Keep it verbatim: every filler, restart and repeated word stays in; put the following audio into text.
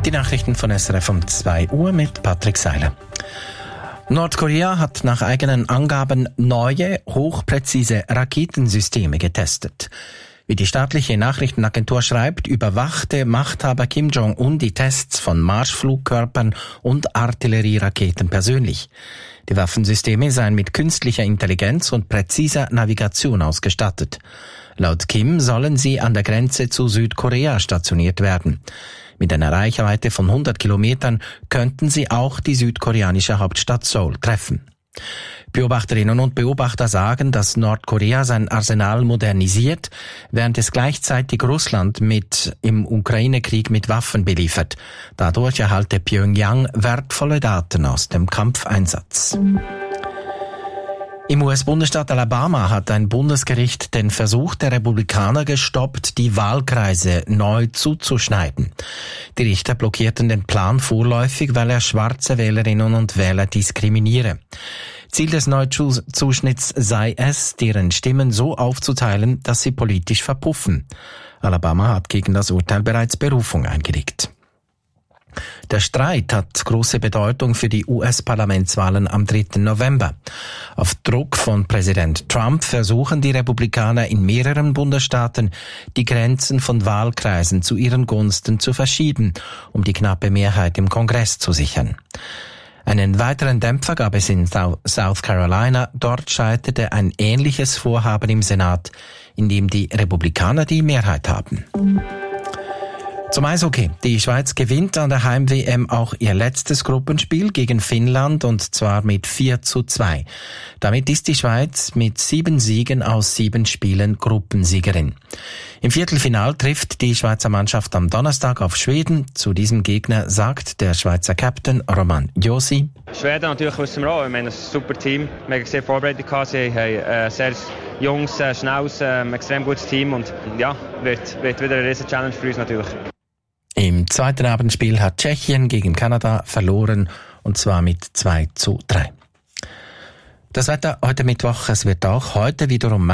Die Nachrichten von S R F um zwei Uhr mit Patrick Seiler. Nordkorea hat nach eigenen Angaben neue, hochpräzise Raketensysteme getestet. Wie die staatliche Nachrichtenagentur schreibt, überwachte Machthaber Kim Jong-un die Tests von Marschflugkörpern und Artillerieraketen persönlich. Die Waffensysteme seien mit künstlicher Intelligenz und präziser Navigation ausgestattet. Laut Kim sollen sie an der Grenze zu Südkorea stationiert werden. Mit einer Reichweite von hundert Kilometern könnten sie auch die südkoreanische Hauptstadt Seoul treffen. Beobachterinnen und Beobachter sagen, dass Nordkorea sein Arsenal modernisiert, während es gleichzeitig Russland mit im Ukraine-Krieg mit Waffen beliefert. Dadurch erhalte Pyongyang wertvolle Daten aus dem Kampfeinsatz. Im U S-Bundesstaat Alabama hat ein Bundesgericht den Versuch der Republikaner gestoppt, die Wahlkreise neu zuzuschneiden. Die Richter blockierten den Plan vorläufig, weil er schwarze Wählerinnen und Wähler diskriminiere. Ziel des Neuzuschnitts sei es, deren Stimmen so aufzuteilen, dass sie politisch verpuffen. Alabama hat gegen das Urteil bereits Berufung eingelegt. Der Streit hat große Bedeutung für die U S-Parlamentswahlen am dritten November. Auf Druck von Präsident Trump versuchen die Republikaner in mehreren Bundesstaaten, die Grenzen von Wahlkreisen zu ihren Gunsten zu verschieben, um die knappe Mehrheit im Kongress zu sichern. Einen weiteren Dämpfer gab es in South Carolina. Dort scheiterte ein ähnliches Vorhaben im Senat, in dem die Republikaner die Mehrheit haben. Zum Eishockey. Die Schweiz gewinnt an der Heim-W M auch ihr letztes Gruppenspiel gegen Finnland, und zwar mit vier zu zwei. Damit ist die Schweiz mit sieben Siegen aus sieben Spielen Gruppensiegerin. Im Viertelfinal trifft die Schweizer Mannschaft am Donnerstag auf Schweden. Zu diesem Gegner sagt der Schweizer Captain Roman Josi: Schweden natürlich wissen wir auch. Ich meine, ein super Team. Wir haben sehr vorbereitet gehabt. Sie haben ein sehr junges, schnelles, ein extrem gutes Team, und ja, wird, wird wieder eine riesen Challenge für uns natürlich. Im zweiten Abendspiel hat Tschechien gegen Kanada verloren, und zwar mit zwei zu drei. Das Wetter heute Mittwoch, es wird auch heute wiederum